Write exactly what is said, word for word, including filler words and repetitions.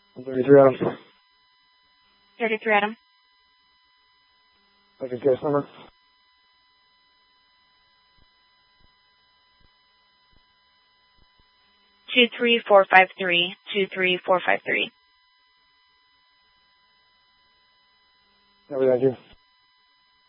thirty-three Adam. thirty-three Adam. Okay, case number. Two three four five three. Two three four five three. Yeah, thank you.